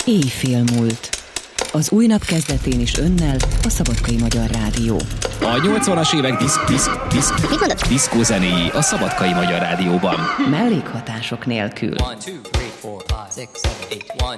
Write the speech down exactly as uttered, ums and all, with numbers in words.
Éjfél múlt. Az új nap kezdetén is önnel a Szabadkai Magyar Rádió. A nyolcvanas évek disz, disz, disz, diszkózenéi a Szabadkai Magyar Rádióban. Mellékhatások nélkül. One, two, three, four, five, six, seven, eight, one.